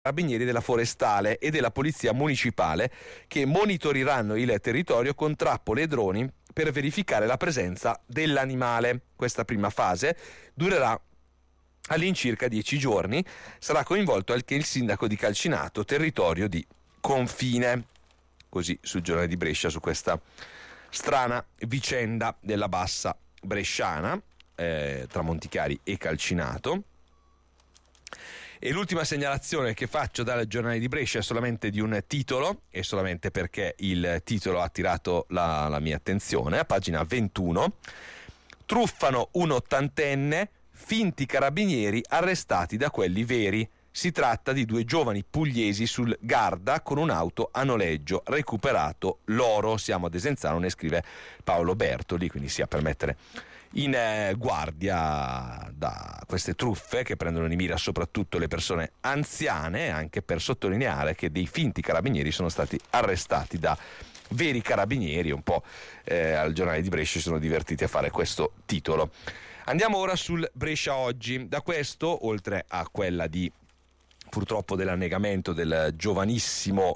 carabinieri della forestale e della polizia municipale che monitoriranno il territorio con trappole e droni per verificare la presenza dell'animale. Questa prima fase durerà all'incirca 10 giorni. Sarà coinvolto anche il sindaco di Calcinato, territorio di confine. Così sul Giornale di Brescia su questa strana vicenda della bassa bresciana tra Monticari e Calcinato. E l'ultima segnalazione che faccio dal Giornale di Brescia è solamente di un titolo, e solamente perché il titolo ha attirato la mia attenzione. A pagina 21: truffano un ottantenne, finti carabinieri arrestati da quelli veri. Si tratta di 2 giovani pugliesi sul Garda con un'auto a noleggio, recuperato l'oro. Siamo ad Desenzano, ne scrive Paolo Bertoli, quindi sia per mettere in guardia da queste truffe che prendono di mira soprattutto le persone anziane, anche per sottolineare che dei finti carabinieri sono stati arrestati da veri carabinieri. Un po' al Giornale di Brescia si sono divertiti a fare questo titolo. Andiamo ora sul Brescia Oggi. Da questo, oltre a quella di purtroppo dell'annegamento del giovanissimo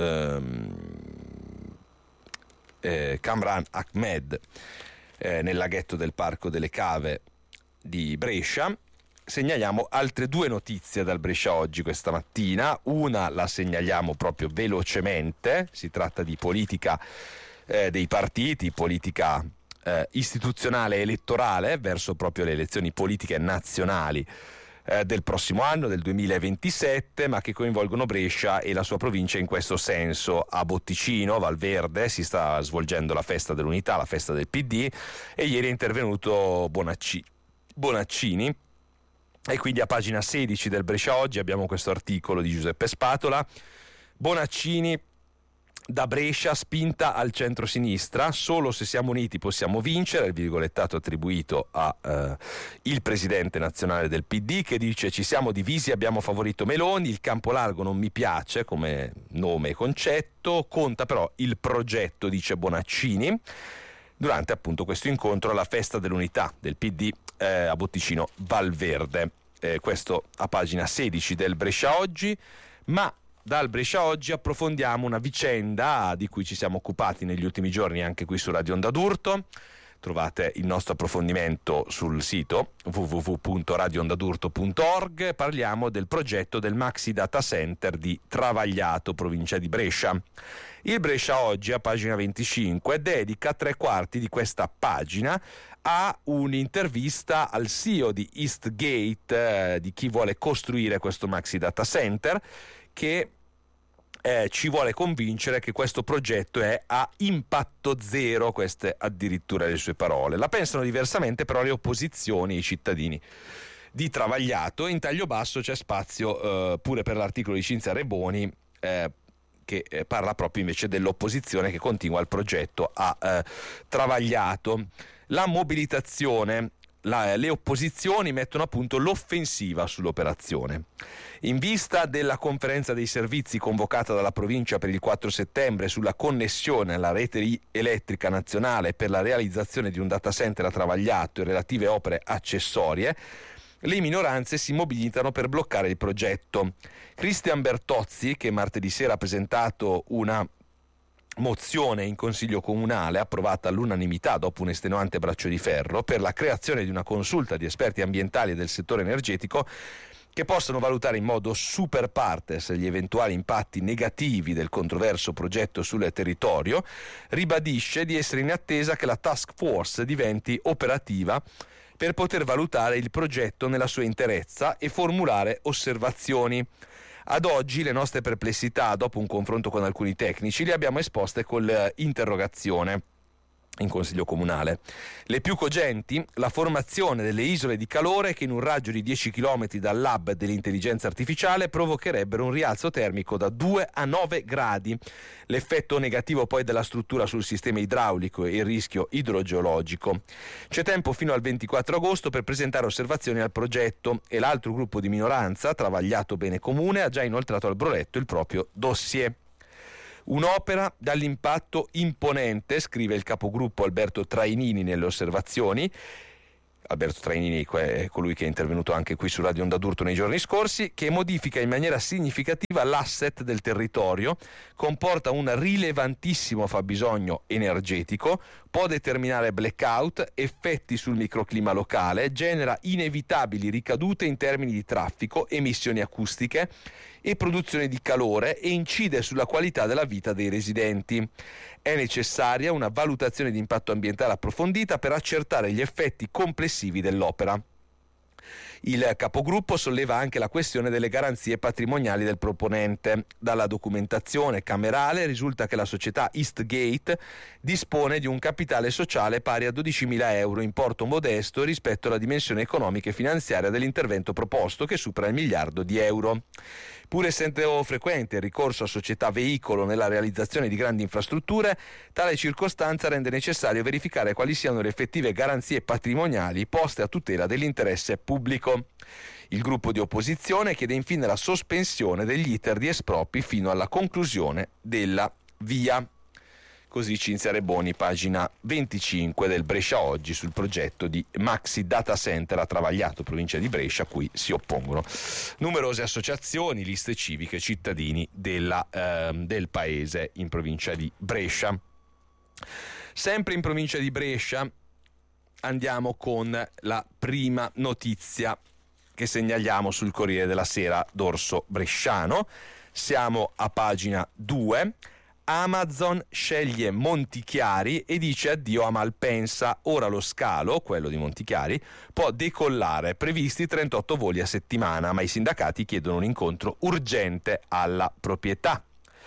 Kamran Ahmed nel laghetto del Parco delle Cave di Brescia, segnaliamo altre 2 notizie dal Brescia Oggi questa mattina. Una la segnaliamo proprio velocemente, si tratta di politica dei partiti, politica istituzionale e elettorale verso proprio le elezioni politiche nazionali del prossimo anno, del 2027, ma che coinvolgono Brescia e la sua provincia in questo senso. A Botticino, Valverde, si sta svolgendo la festa dell'unità, la festa del PD, e ieri è intervenuto Bonaccini, e quindi a pagina 16 del Brescia Oggi abbiamo questo articolo di Giuseppe Spatola. Bonaccini: da Brescia spinta al centro-sinistra, solo se siamo uniti possiamo vincere, il virgolettato attribuito a il presidente nazionale del PD, che dice: ci siamo divisi, abbiamo favorito Meloni, il campo largo non mi piace come nome e concetto, conta però il progetto, dice Bonaccini, durante appunto questo incontro alla festa dell'unità del PD a Botticino Valverde. Questo a pagina 16 del Brescia Oggi. Ma dal Brescia Oggi approfondiamo una vicenda di cui ci siamo occupati negli ultimi giorni anche qui su Radio Onda d'Urto. Trovate il nostro approfondimento sul sito www.radioondadurto.org. Parliamo del progetto del Maxi Data Center di Travagliato, provincia di Brescia. Il Brescia Oggi, a pagina 25, dedica 3/4 di questa pagina a un'intervista al CEO di Eastgate, di chi vuole costruire questo Maxi Data Center, che ci vuole convincere che questo progetto è a impatto zero. Queste addirittura le sue parole. La pensano diversamente però le opposizioni e i cittadini di Travagliato. In taglio basso c'è spazio pure per l'articolo di Cinzia Reboni che parla proprio invece dell'opposizione che continua il progetto a Travagliato. La mobilitazione, le opposizioni mettono a punto l'offensiva sull'operazione. In vista della conferenza dei servizi convocata dalla provincia per il 4 settembre sulla connessione alla rete elettrica nazionale per la realizzazione di un data center a Travagliato e relative opere accessorie, le minoranze si mobilitano per bloccare il progetto. Cristian Bertozzi, che martedì sera ha presentato una mozione in Consiglio Comunale approvata all'unanimità dopo un estenuante braccio di ferro per la creazione di una consulta di esperti ambientali e del settore energetico che possano valutare in modo super partes gli eventuali impatti negativi del controverso progetto sul territorio, ribadisce di essere in attesa che la task force diventi operativa per poter valutare il progetto nella sua interezza e formulare osservazioni. Ad oggi le nostre perplessità, dopo un confronto con alcuni tecnici, le abbiamo esposte con l'interrogazione in Consiglio Comunale. Le più cogenti, la formazione delle isole di calore che in un raggio di 10 km dal lab dell'intelligenza artificiale provocherebbero un rialzo termico da 2 a 9 gradi. L'effetto negativo poi della struttura sul sistema idraulico e il rischio idrogeologico. C'è tempo fino al 24 agosto per presentare osservazioni al progetto e l'altro gruppo di minoranza, Travagliato Bene Comune, ha già inoltrato al Broletto il proprio dossier. Un'opera dall'impatto imponente, scrive il capogruppo Alberto Trainini nelle osservazioni, Alberto Trainini è colui che è intervenuto anche qui su Radio Onda d'Urto nei giorni scorsi, che modifica in maniera significativa l'asset del territorio, comporta un rilevantissimo fabbisogno energetico, può determinare blackout, effetti sul microclima locale, genera inevitabili ricadute in termini di traffico, emissioni acustiche e produzione di calore e incide sulla qualità della vita dei residenti. È necessaria una valutazione di impatto ambientale approfondita per accertare gli effetti complessivi dell'opera. Il capogruppo solleva anche la questione delle garanzie patrimoniali del proponente. Dalla documentazione camerale risulta che la società Eastgate dispone di un capitale sociale pari a 12.000 euro, importo modesto rispetto alla dimensione economica e finanziaria dell'intervento proposto, che supera il miliardo di euro. Pur essendo frequente il ricorso a società veicolo nella realizzazione di grandi infrastrutture, tale circostanza rende necessario verificare quali siano le effettive garanzie patrimoniali poste a tutela dell'interesse pubblico. Il gruppo di opposizione chiede infine la sospensione degli iter di espropri fino alla conclusione della VIA. Così Cinzia Reboni, pagina 25 del Brescia Oggi, sul progetto di Maxi Data Center a Travagliato, provincia di Brescia, a cui si oppongono numerose associazioni, liste civiche, cittadini del paese in provincia di Brescia. Sempre in provincia di Brescia andiamo con la prima notizia che segnaliamo sul Corriere della Sera d'Orso Bresciano. Siamo a pagina 2. Amazon sceglie Montichiari e dice addio a Malpensa. Ora lo scalo, quello di Montichiari, può decollare. Previsti 38 voli a settimana, ma i sindacati chiedono un incontro urgente alla proprietà.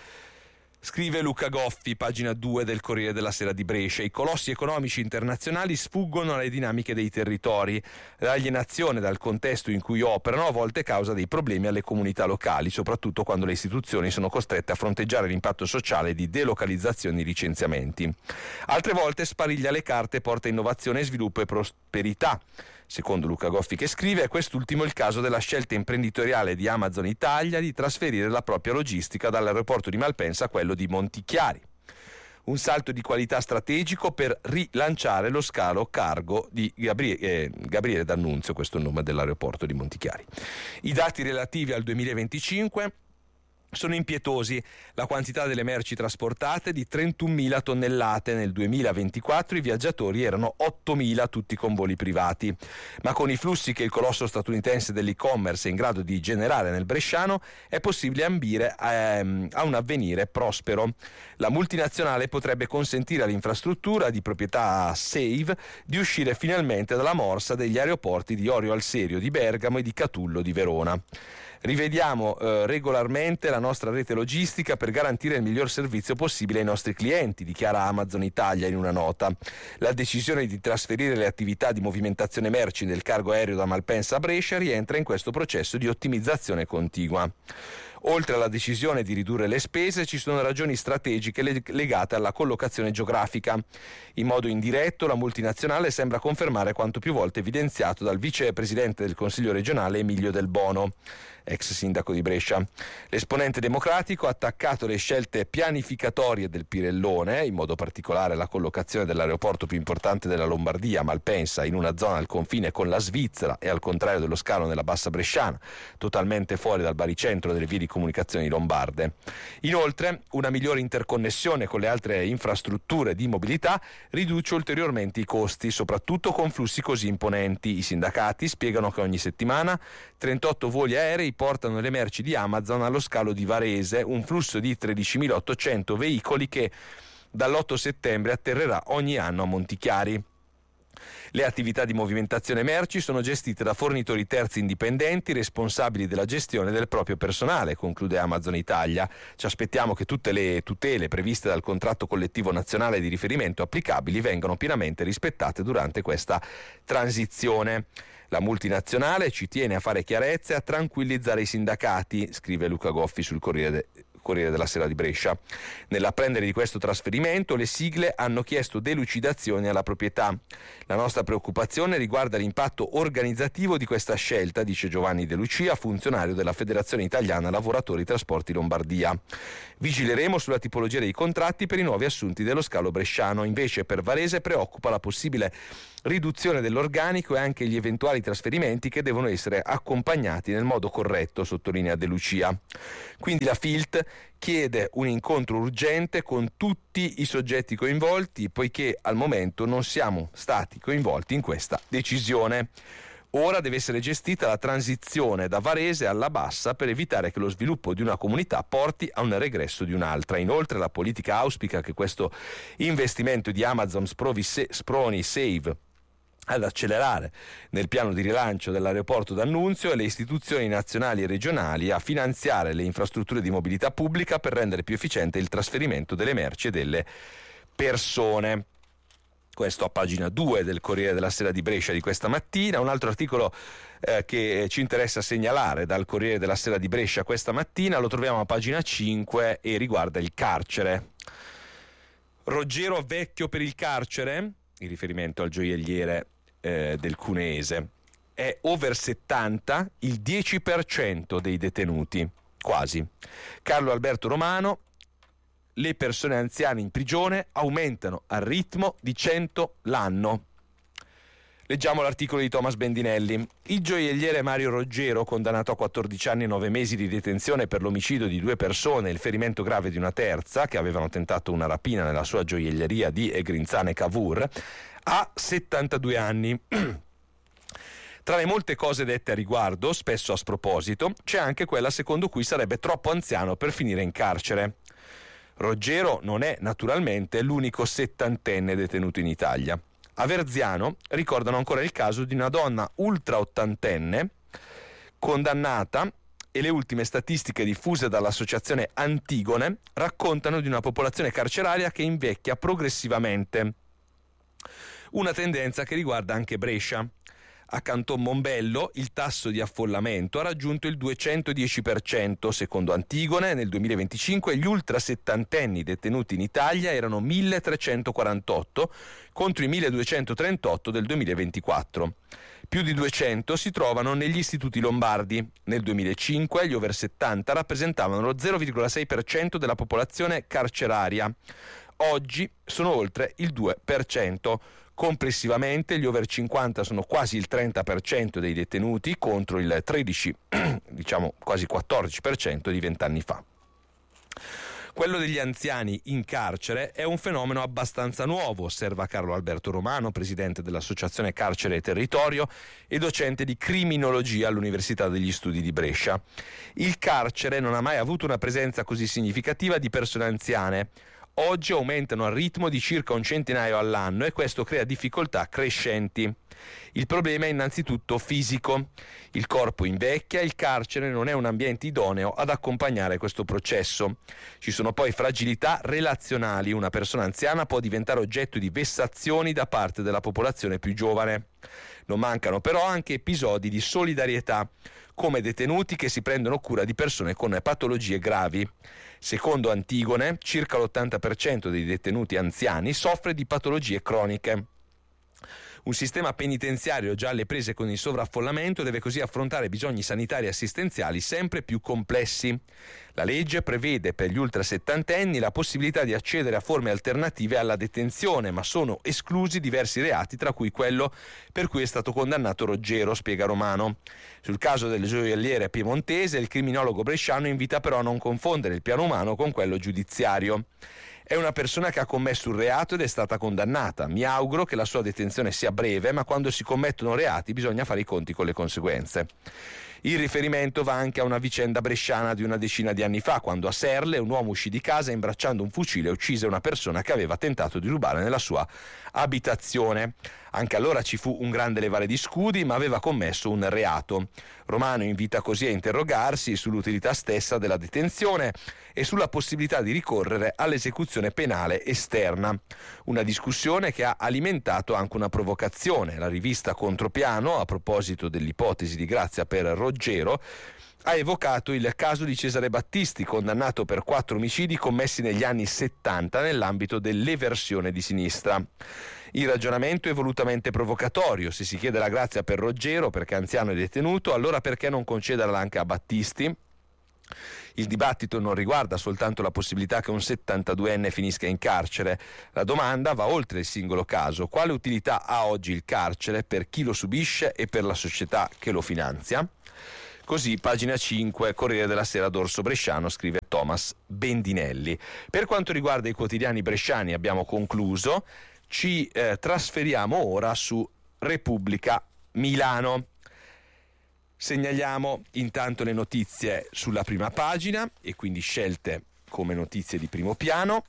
Scrive Luca Goffi, pagina 2 del Corriere della Sera di Brescia. I colossi economici internazionali sfuggono alle dinamiche dei territori. L'alienazione dal contesto in cui operano a volte causa dei problemi alle comunità locali, soprattutto quando le istituzioni sono costrette a fronteggiare l'impatto sociale di delocalizzazioni e licenziamenti. Altre volte spariglia le carte e porta innovazione, sviluppo e prosperità. Secondo Luca Goffi, che scrive, è quest'ultimo il caso della scelta imprenditoriale di Amazon Italia di trasferire la propria logistica dall'aeroporto di Malpensa a quello di Montichiari. Un salto di qualità strategico per rilanciare lo scalo cargo di Gabriele D'Annunzio, questo è il nome dell'aeroporto di Montichiari. I dati relativi al 2025 sono impietosi. La quantità delle merci trasportate di 31.000 tonnellate. Nel 2024 i viaggiatori erano 8.000, tutti con voli privati. Ma con i flussi che il colosso statunitense dell'e-commerce è in grado di generare nel bresciano, è possibile ambire a un avvenire prospero. La multinazionale potrebbe consentire all'infrastruttura di proprietà Save di uscire finalmente dalla morsa degli aeroporti di Orio al Serio di Bergamo e di Catullo di Verona. Rivediamo regolarmente la nostra rete logistica per garantire il miglior servizio possibile ai nostri clienti, dichiara Amazon Italia in una nota. La decisione di trasferire le attività di movimentazione merci del cargo aereo da Malpensa a Brescia rientra in questo processo di ottimizzazione continua. Oltre alla decisione di ridurre le spese, ci sono ragioni strategiche legate alla collocazione geografica. In modo indiretto, la multinazionale sembra confermare quanto più volte evidenziato dal vicepresidente del Consiglio regionale Emilio Del Bono, ex sindaco di Brescia. L'esponente democratico ha attaccato le scelte pianificatorie del Pirellone, in modo particolare la collocazione dell'aeroporto più importante della Lombardia, Malpensa, in una zona al confine con la Svizzera e al contrario dello scalo nella Bassa Bresciana, totalmente fuori dal baricentro delle vie di comunicazioni lombarde. Inoltre, una migliore interconnessione con le altre infrastrutture di mobilità riduce ulteriormente i costi, soprattutto con flussi così imponenti. I sindacati spiegano che ogni settimana 38 voli aerei portano le merci di Amazon allo scalo di Varese, un flusso di 13.800 veicoli che dall'8 settembre atterrerà ogni anno a Montichiari. Le attività di movimentazione merci sono gestite da fornitori terzi indipendenti responsabili della gestione del proprio personale, conclude Amazon Italia. Ci aspettiamo che tutte le tutele previste dal contratto collettivo nazionale di riferimento applicabili vengano pienamente rispettate durante questa transizione. La multinazionale ci tiene a fare chiarezza e a tranquillizzare i sindacati, scrive Luca Goffi sul Corriere della Sera di Brescia. Nell'apprendere di questo trasferimento, le sigle hanno chiesto delucidazioni alla proprietà. La nostra preoccupazione riguarda l'impatto organizzativo di questa scelta, dice Giovanni De Lucia, funzionario della Federazione Italiana Lavoratori Trasporti Lombardia. Vigileremo sulla tipologia dei contratti per i nuovi assunti dello scalo bresciano. Invece per Varese preoccupa la possibile riduzione dell'organico e anche gli eventuali trasferimenti che devono essere accompagnati nel modo corretto, sottolinea De Lucia. Quindi la FILT chiede un incontro urgente con tutti i soggetti coinvolti, poiché al momento non siamo stati coinvolti in questa decisione. Ora deve essere gestita la transizione da Varese alla Bassa per evitare che lo sviluppo di una comunità porti a un regresso di un'altra. Inoltre la politica auspica che questo investimento di Amazon sproni Save ad accelerare nel piano di rilancio dell'aeroporto d'Annunzio e le istituzioni nazionali e regionali a finanziare le infrastrutture di mobilità pubblica per rendere più efficiente il trasferimento delle merci e delle persone. Questo a pagina 2 del Corriere della Sera di Brescia di questa mattina. Un altro articolo che ci interessa segnalare dal Corriere della Sera di Brescia questa mattina lo troviamo a pagina 5 e riguarda il carcere. Ruggero vecchio per il carcere, in riferimento al gioielliere del Cuneese. È over 70 il 10% dei detenuti, quasi. Carlo Alberto Romano: le persone anziane in prigione aumentano al ritmo di 100 l'anno. Leggiamo l'articolo di Thomas Bendinelli. Il gioielliere Mario Ruggero, condannato a 14 anni e 9 mesi di detenzione per l'omicidio di 2 persone e il ferimento grave di una terza, che avevano tentato una rapina nella sua gioielleria di Grinzane Cavour, ha 72 anni. Tra le molte cose dette a riguardo, spesso a sproposito, c'è anche quella secondo cui sarebbe troppo anziano per finire in carcere. Ruggero non è naturalmente l'unico settantenne detenuto in Italia. A Verziano ricordano ancora il caso di una donna ultra ottantenne condannata, e le ultime statistiche diffuse dall'associazione Antigone raccontano di una popolazione carceraria che invecchia progressivamente. Una tendenza che riguarda anche Brescia. A Canton Mombello il tasso di affollamento ha raggiunto il 210%, secondo Antigone nel 2025 gli ultrasettantenni detenuti in Italia erano 1348 contro i 1238 del 2024. Più di 200 si trovano negli istituti lombardi. Nel 2005 gli over 70 rappresentavano lo 0,6% della popolazione carceraria. Oggi sono oltre il 2%. Complessivamente gli over 50 sono quasi il 30% dei detenuti contro il 13, quasi 14% di 20 anni fa. Quello degli anziani in carcere è un fenomeno abbastanza nuovo, osserva Carlo Alberto Romano, presidente dell'Associazione Carcere e Territorio e docente di criminologia all'Università degli Studi di Brescia. Il carcere non ha mai avuto una presenza così significativa di persone anziane. Oggi aumentano al ritmo di circa un centinaio all'anno e questo crea difficoltà crescenti. Il problema è innanzitutto fisico. Il corpo invecchia e il carcere non è un ambiente idoneo ad accompagnare questo processo. Ci sono poi fragilità relazionali. Una persona anziana può diventare oggetto di vessazioni da parte della popolazione più giovane. Non mancano però anche episodi di solidarietà, come detenuti che si prendono cura di persone con patologie gravi. Secondo Antigone, circa l'80% dei detenuti anziani soffre di patologie croniche. Un sistema penitenziario già alle prese con il sovraffollamento deve così affrontare bisogni sanitari e assistenziali sempre più complessi. La legge prevede per gli ultrasettantenni la possibilità di accedere a forme alternative alla detenzione, ma sono esclusi diversi reati, tra cui quello per cui è stato condannato Ruggero, spiega Romano. Sul caso del gioielliere piemontese, il criminologo bresciano invita però a non confondere il piano umano con quello giudiziario. È una persona che ha commesso un reato ed è stata condannata. Mi auguro che la sua detenzione sia breve, ma quando si commettono reati bisogna fare i conti con le conseguenze. Il riferimento va anche a una vicenda bresciana di una decina di anni fa, quando a Serle un uomo uscì di casa imbracciando un fucile e uccise una persona che aveva tentato di rubare nella sua abitazione. Anche allora ci fu un grande levare di scudi, ma aveva commesso un reato. Romano invita così a interrogarsi sull'utilità stessa della detenzione e sulla possibilità di ricorrere all'esecuzione penale esterna. Una discussione che ha alimentato anche una provocazione. La rivista Contropiano, a proposito dell'ipotesi di grazia per Ruggero, ha evocato il caso di Cesare Battisti, condannato per 4 omicidi commessi negli anni 70 nell'ambito dell'eversione di sinistra. Il ragionamento è volutamente provocatorio. Se si chiede la grazia per Ruggero perché anziano e detenuto, allora perché non concederla anche a Battisti? Il dibattito non riguarda soltanto la possibilità che un 72enne finisca in carcere. La domanda va oltre il singolo caso. Quale utilità ha oggi il carcere per chi lo subisce e per la società che lo finanzia? Così, pagina 5, Corriere della Sera d'Orso Bresciano, scrive Thomas Bendinelli. Per quanto riguarda i quotidiani bresciani abbiamo concluso. Ci trasferiamo ora su Repubblica Milano. Segnaliamo intanto le notizie sulla prima pagina e quindi scelte come notizie di primo piano.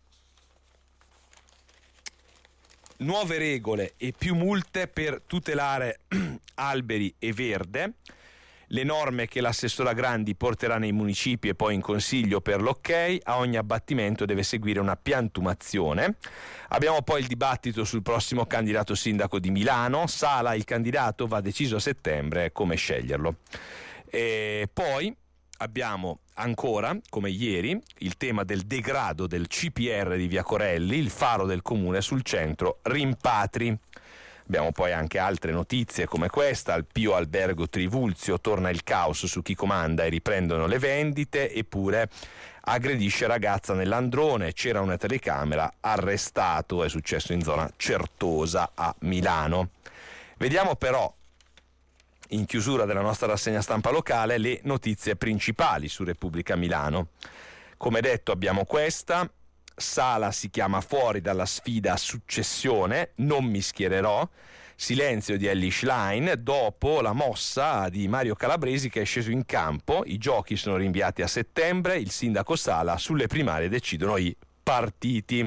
Nuove regole e più multe per tutelare alberi e verde. Le norme che l'assessora Grandi porterà nei municipi e poi in consiglio per l'ok. A ogni abbattimento deve seguire una piantumazione. Abbiamo poi il dibattito sul prossimo candidato sindaco di Milano. Sala, il candidato, va deciso a settembre come sceglierlo. E poi abbiamo ancora, come ieri, il tema del degrado del CPR di Via Corelli, il faro del comune sul centro rimpatri. Abbiamo poi anche altre notizie come questa: al Pio Albergo Trivulzio torna il caos su chi comanda e riprendono le vendite, eppure aggredisce ragazza nell'androne, c'era una telecamera, arrestato, è successo in zona Certosa a Milano. Vediamo però, in chiusura della nostra rassegna stampa locale, le notizie principali su Repubblica Milano. Come detto abbiamo questa: Sala si chiama fuori dalla sfida successione, non mi schiererò. Silenzio di Elly Schlein dopo la mossa di Mario Calabresi che è sceso in campo. I giochi sono rinviati a settembre, il sindaco Sala: sulle primarie decidono i partiti.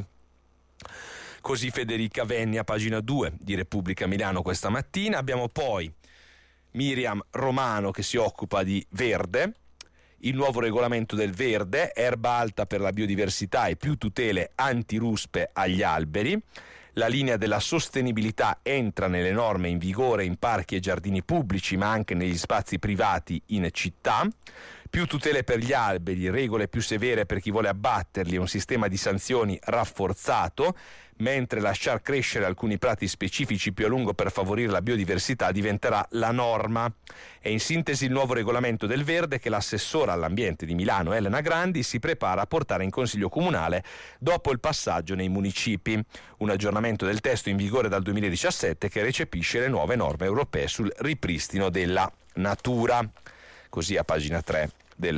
Così Federica Venni a pagina 2 di Repubblica Milano questa mattina. Abbiamo poi Miriam Romano che si occupa di verde. Il nuovo regolamento del verde, erba alta per la biodiversità e più tutele antiruspe agli alberi. La linea della sostenibilità entra nelle norme in vigore in parchi e giardini pubblici, ma anche negli spazi privati in città. Più tutele per gli alberi, regole più severe per chi vuole abbatterli e un sistema di sanzioni rafforzato, mentre lasciar crescere alcuni prati specifici più a lungo per favorire la biodiversità diventerà la norma. È in sintesi il nuovo regolamento del verde che l'assessora all'ambiente di Milano, Elena Grandi, si prepara a portare in Consiglio Comunale dopo il passaggio nei municipi. Un aggiornamento del testo in vigore dal 2017 che recepisce le nuove norme europee sul ripristino della natura. Così a pagina 3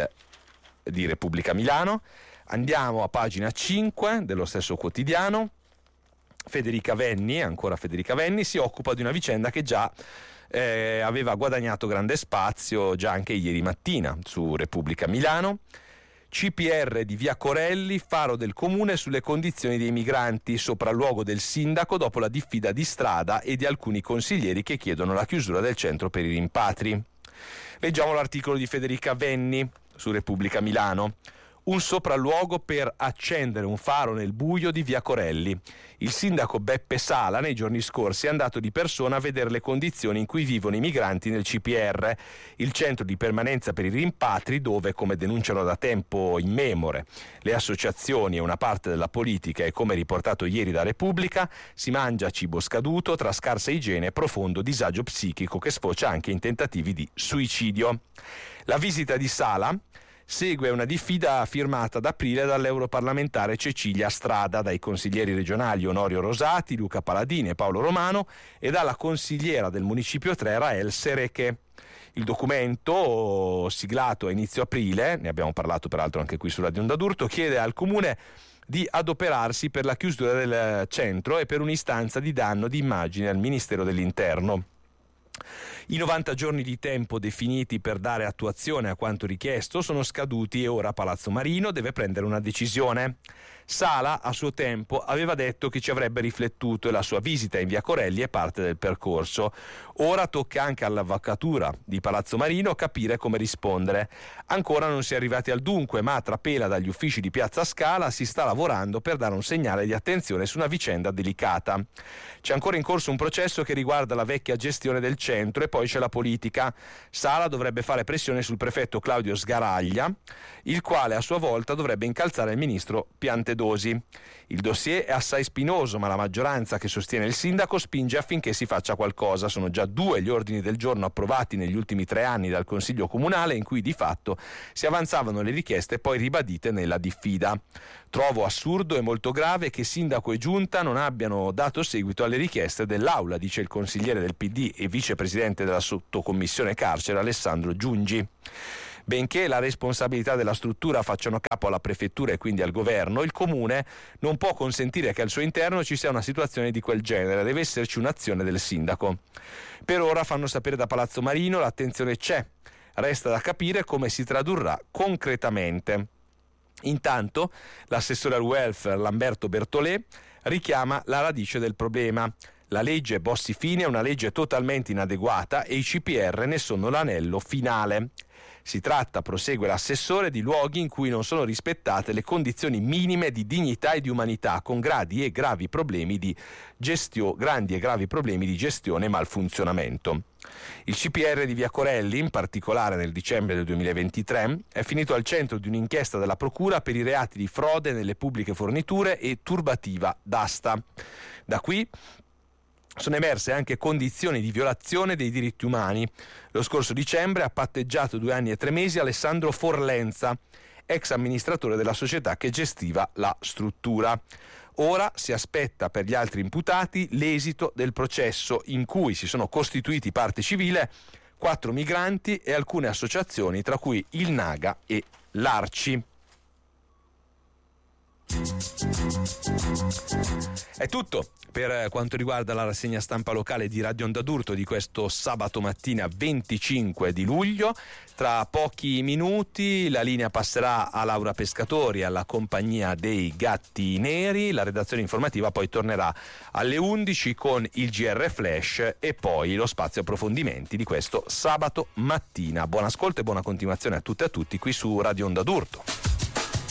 di Repubblica Milano. Andiamo a pagina 5 dello stesso quotidiano. Federica Venni, ancora Federica Venni, si occupa di una vicenda che già aveva guadagnato grande spazio già anche ieri mattina su Repubblica Milano. CPR di Via Corelli, faro del comune sulle condizioni dei migranti, sopralluogo del sindaco dopo la diffida di strada e di alcuni consiglieri che chiedono la chiusura del centro per i rimpatri. Leggiamo l'articolo di Federica Venni su Repubblica Milano. Un sopralluogo per accendere un faro nel buio di Via Corelli. Il sindaco Beppe Sala nei giorni scorsi è andato di persona a vedere le condizioni in cui vivono i migranti nel CPR, il centro di permanenza per i rimpatri dove, come denunciano da tempo immemore le associazioni e una parte della politica e come riportato ieri da Repubblica, si mangia cibo scaduto tra scarsa igiene e profondo disagio psichico che sfocia anche in tentativi di suicidio. La visita di Sala segue una diffida firmata ad aprile dall'europarlamentare Cecilia Strada, dai consiglieri regionali Onorio Rosati, Luca Paladini e Paolo Romano e dalla consigliera del Municipio 3 Rael Sereche. Il documento, siglato a inizio aprile, ne abbiamo parlato peraltro anche qui su Radio Onda d'Urto, chiede al Comune di adoperarsi per la chiusura del centro e per un'istanza di danno di immagine al Ministero dell'Interno. I 90 giorni di tempo definiti per dare attuazione a quanto richiesto sono scaduti e ora Palazzo Marino deve prendere una decisione. Sala a suo tempo aveva detto che ci avrebbe riflettuto e la sua visita in Via Corelli è parte del percorso. Ora tocca anche all'avvocatura di Palazzo Marino capire come rispondere. Ancora non si è arrivati al dunque, ma a trapela dagli uffici di Piazza Scala si sta lavorando per dare un segnale di attenzione su una vicenda delicata. C'è ancora in corso un processo che riguarda la vecchia gestione del centro e poi poi c'è la politica. Sala dovrebbe fare pressione sul prefetto Claudio Sgaraglia, il quale a sua volta dovrebbe incalzare il ministro Piantedosi. Il dossier è assai spinoso, ma la maggioranza che sostiene il sindaco spinge affinché si faccia qualcosa. Sono già 2 gli ordini del giorno approvati negli ultimi 3 anni dal Consiglio Comunale, in cui di fatto si avanzavano le richieste poi ribadite nella diffida. Trovo assurdo e molto grave che sindaco e giunta non abbiano dato seguito alle richieste dell'Aula, dice il consigliere del PD e vicepresidente della sottocommissione carcere Alessandro Giungi. Benché la responsabilità della struttura facciano capo alla prefettura e quindi al governo, il comune non può consentire che al suo interno ci sia una situazione di quel genere, deve esserci un'azione del sindaco. Per ora, fanno sapere da Palazzo Marino, l'attenzione c'è, resta da capire come si tradurrà concretamente. Intanto l'assessore al welfare Lamberto Bertolè richiama la radice del problema. La legge Bossi-Fini è una legge totalmente inadeguata e i CPR ne sono l'anello finale. Si tratta, prosegue l'assessore, di luoghi in cui non sono rispettate le condizioni minime di dignità e di umanità, con grandi e gravi problemi di gestione e malfunzionamento. Il CPR di Via Corelli, in particolare nel dicembre del 2023, è finito al centro di un'inchiesta della Procura per i reati di frode nelle pubbliche forniture e turbativa d'asta. Da qui sono emerse anche condizioni di violazione dei diritti umani. Lo scorso dicembre ha patteggiato 2 anni e 3 mesi Alessandro Forlenza, ex amministratore della società che gestiva la struttura. Ora si aspetta per gli altri imputati l'esito del processo, in cui si sono costituiti parte civile 4 migranti e alcune associazioni, tra cui il Naga e l'Arci. È tutto per quanto riguarda la rassegna stampa locale di Radio Onda d'Urto di questo sabato mattina 25 di luglio. Tra pochi minuti la linea passerà a Laura Pescatori, alla compagnia dei Gatti Neri. La redazione informativa poi tornerà alle 11 con il GR Flash e poi lo spazio approfondimenti di questo sabato mattina. Buon ascolto e buona continuazione a tutte e a tutti qui su Radio Onda d'Urto.